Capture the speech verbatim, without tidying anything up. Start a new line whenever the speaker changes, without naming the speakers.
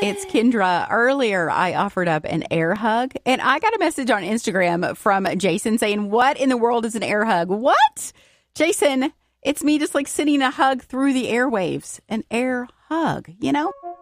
It's Kendra. Earlier, I offered up an air hug, and I got a message on Instagram from Jason saying, what in the world is an air hug? What? Jason, it's me just like sending a hug through the airwaves. An air hug, you know?